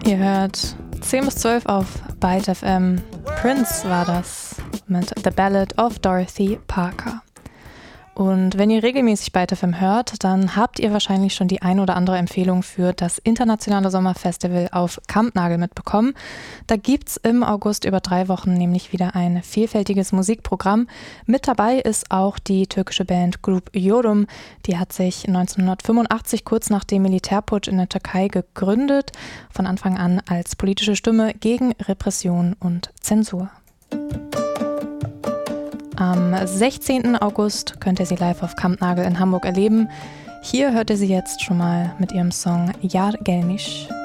Ihr hört 10 bis 12 auf Byte FM. Prince war das mit The Ballad of Dorothy Parker. Und wenn ihr regelmäßig Byte FM hört, dann habt ihr wahrscheinlich schon die ein oder andere Empfehlung für das internationale Sommerfestival auf Kampnagel mitbekommen. Da gibt's im August über 3 Wochen nämlich wieder ein vielfältiges Musikprogramm. Mit dabei ist auch die türkische Band Grup Yorum. Die hat sich 1985 kurz nach dem Militärputsch in der Türkei gegründet, von Anfang an als politische Stimme gegen Repression und Zensur. Am 16. August könnt ihr sie live auf Kampnagel in Hamburg erleben. Hier hört ihr sie jetzt schon mal mit ihrem Song Yar Gelmiş.